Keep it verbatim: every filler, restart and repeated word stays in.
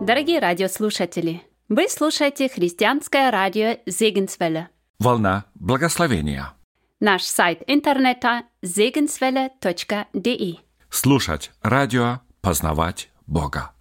Дорогие радиослушатели, вы слушаете христианское радио Segenswelle. Волна благословения. Наш сайт интернета segenswelle точка de. Слушать радио, познавать Бога.